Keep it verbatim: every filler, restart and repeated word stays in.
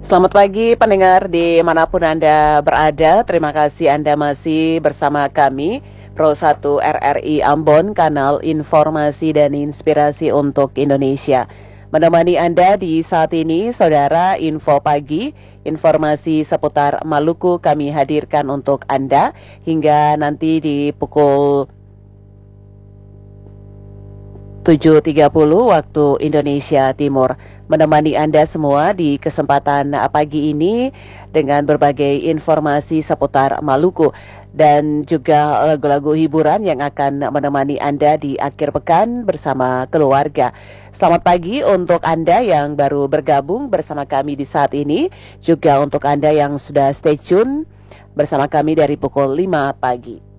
Selamat pagi pendengar dimanapun Anda berada. Terima kasih Anda masih bersama kami Pro satu R R I Ambon, kanal informasi dan inspirasi untuk Indonesia. Menemani Anda di saat ini, Saudara, info pagi, informasi seputar Maluku kami hadirkan untuk Anda hingga nanti di pukul tujuh tiga puluh waktu Indonesia Timur. Menemani Anda semua di kesempatan pagi ini dengan berbagai informasi seputar Maluku dan juga lagu-lagu hiburan yang akan menemani Anda di akhir pekan bersama keluarga. Selamat pagi untuk Anda yang baru bergabung bersama kami di saat ini, juga untuk Anda yang sudah stay tune bersama kami dari pukul lima pagi.